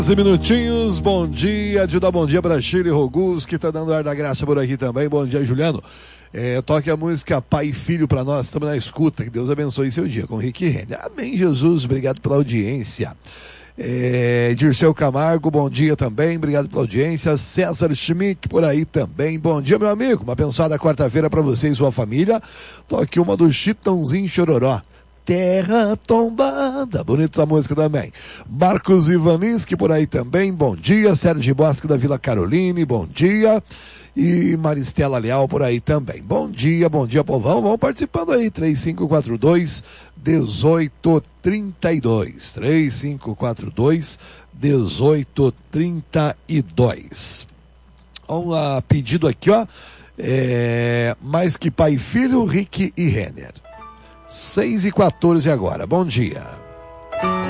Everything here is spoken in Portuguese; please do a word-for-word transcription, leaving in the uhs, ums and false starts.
quinze minutinhos, bom dia, de dar bom dia para Chile Rogus, que tá dando ar da graça por aqui também. Bom dia, Juliano. É, toque a música Pai e Filho para nós, estamos na escuta, que Deus abençoe seu dia com Rick Renner. Amém, Jesus, obrigado pela audiência. É, Dirceu Camargo, bom dia também, obrigado pela audiência. César Schmick por aí também, bom dia, meu amigo, uma abençoada quarta-feira para você e sua família. Toque uma do Chitãozinho Chororó, Terra Tombada, bonita essa música também. Marcos Ivaninski por aí também, bom dia. Sérgio Bosque da Vila Caroline, bom dia. E Maristela Leal por aí também, bom dia, bom dia, povão. Vão participando aí, três cinco quatro dois, um oito três dois, três cinco quatro dois, um oito três dois. Um uh, pedido aqui, ó, é, mais que pai e filho, Rick e Renner. seis e quatorze agora, bom dia.